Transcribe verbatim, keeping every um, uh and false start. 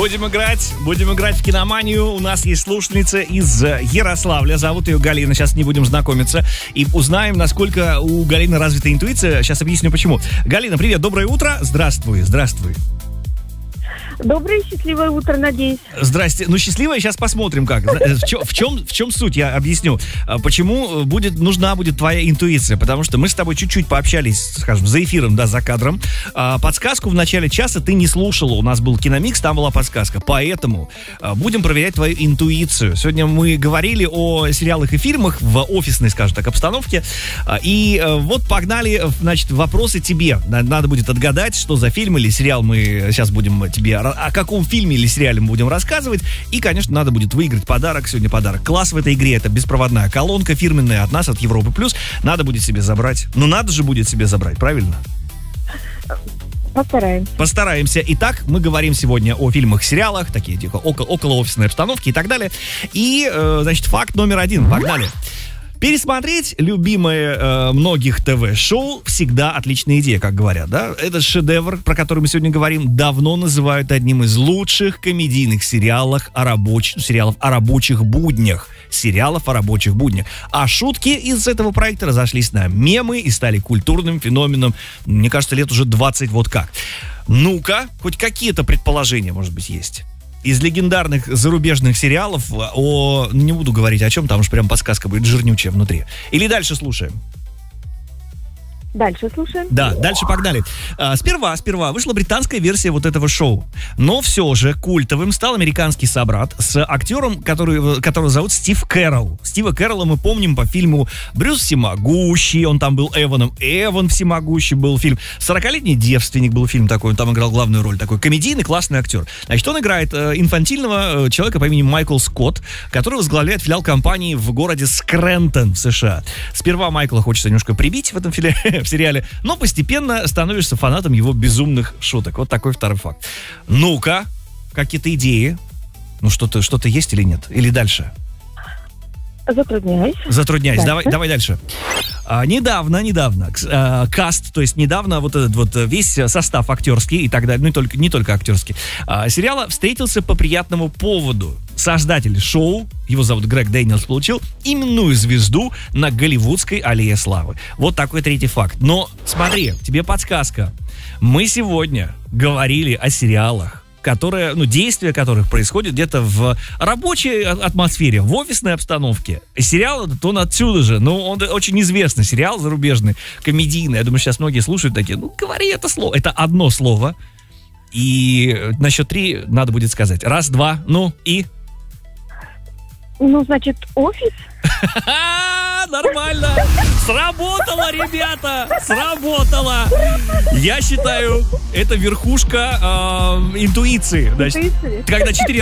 Будем играть, будем играть в киноманию. У нас есть слушательница из Ярославля. Зовут ее Галина. Сейчас не будем знакомиться. И узнаем, насколько у Галины развита интуиция. Сейчас объясню, почему. Галина, привет, доброе утро. Здравствуй, здравствуй. Доброе, счастливое утро, надеюсь. Здрасте. Ну, счастливое, сейчас посмотрим как. В чем, в чем, в чем суть, я объясню. Почему будет, нужна будет твоя интуиция? Потому что мы с тобой чуть-чуть пообщались, скажем, за эфиром, да, за кадром. Подсказку в начале часа ты не слушала. У нас был киномикс, там была подсказка. Поэтому будем проверять твою интуицию. Сегодня мы говорили о сериалах и фильмах в офисной, скажем так, обстановке. И вот погнали, значит, вопросы тебе. Надо будет отгадать, что за фильм или сериал мы сейчас будем тебе... О каком фильме или сериале мы будем рассказывать. И, конечно, надо будет выиграть подарок. Сегодня подарок. Класс в этой игре. Это беспроводная колонка фирменная от нас, от Европы Плюс. Надо будет себе забрать. Ну, надо же будет себе забрать, правильно? Постараемся. Постараемся. Итак, мы говорим сегодня о фильмах, сериалах, такие типа около, около офисной обстановки и так далее. И, э, значит, факт номер один. Погнали. Пересмотреть любимое э, многих ТВ-шоу всегда отличная идея, как говорят, да? Этот шедевр, про который мы сегодня говорим, давно называют одним из лучших комедийных сериалов о, рабоч... сериалов о рабочих буднях. Сериалов о рабочих буднях. А шутки из этого проекта разошлись на мемы и стали культурным феноменом, мне кажется, лет уже двадцать вот как. Ну-ка, хоть какие-то предположения, может быть, есть? Из легендарных зарубежных сериалов о... Не буду говорить о чем, там уж прям подсказка будет жирнючая внутри. Или дальше слушаем? Дальше слушаем. Да, дальше погнали. А, сперва, сперва вышла британская версия вот этого шоу. Но все же культовым стал американский собрат с актером, который, которого зовут Стив Кэрролл. Стива Кэрролла мы помним по фильму «Брюс Всемогущий». Он там был Эваном. Эван Всемогущий был фильм. «Сорокалетний девственник» был фильм такой. Он там играл главную роль. Такой комедийный, классный актер. Значит, он играет э, инфантильного э, человека по имени Майкл Скотт, который возглавляет филиал компании в городе Скрэнтон в США. Сперва Майкла хочется немножко прибить в этом филиале, в сериале, но постепенно становишься фанатом его безумных шуток. Вот такой второй факт. Ну-ка, какие-то идеи? Ну, что-то, что-то есть или нет? Или дальше? Затрудняюсь. Затрудняюсь. Давай, давай дальше. А, недавно, недавно, а, каст, то есть недавно вот этот вот весь состав актерский и так далее, ну, не только, не только актерский, а, сериала встретился по приятному поводу. Создатель шоу, его зовут Грег Дэниелс, получил именную звезду на голливудской аллее славы. Вот такой третий факт. Но смотри, тебе подсказка. Мы сегодня говорили о сериалах, которые, ну, действия которых происходят где-то в рабочей атмосфере, в офисной обстановке. Сериал этот, он отсюда же. Ну, он очень известный сериал зарубежный, комедийный. Я думаю, сейчас многие слушают такие, ну, говори это слово. Это одно слово. И на счет три надо будет сказать. Раз, два, ну и... Ну, значит, офис? Нормально. Сработало, ребята. Сработало. Я считаю, это верхушка э, интуиции. Значит, Интуиции? когда четыре